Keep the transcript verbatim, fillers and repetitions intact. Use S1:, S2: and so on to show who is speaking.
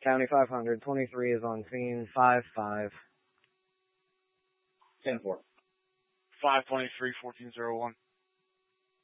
S1: County five hundred, twenty-three is on scene, five five.
S2: ten four.
S3: five twenty-three, fourteen oh one.